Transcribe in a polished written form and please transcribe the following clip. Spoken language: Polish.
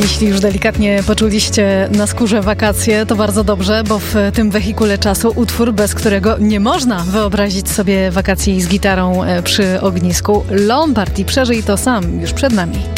Jeśli już delikatnie poczuliście na skórze wakacje, to bardzo dobrze, bo w tym wehikule czasu utwór, bez którego nie można wyobrazić sobie wakacji z gitarą przy ognisku. Lombardi, przeżyj to sam, już przed nami.